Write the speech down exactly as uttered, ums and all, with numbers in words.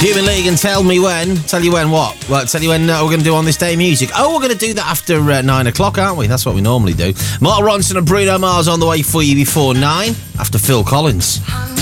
Human League and Tell Me When. Tell you when what? Well, tell you when uh, we're going to do On This Day Music. Oh, we're going to do that after uh, nine o'clock, aren't we? That's what we normally do. Mark Ronson and Bruno Mars on the way for you before nine, after Phil Collins.